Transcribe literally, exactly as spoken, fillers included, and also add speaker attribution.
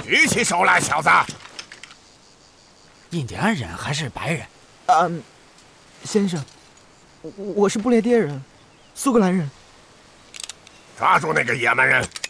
Speaker 1: 举起手来，小子！
Speaker 2: 印第安人还是白人？
Speaker 3: 嗯，先生，我我是不列颠人，苏格兰人。
Speaker 1: 抓住那个野蛮人！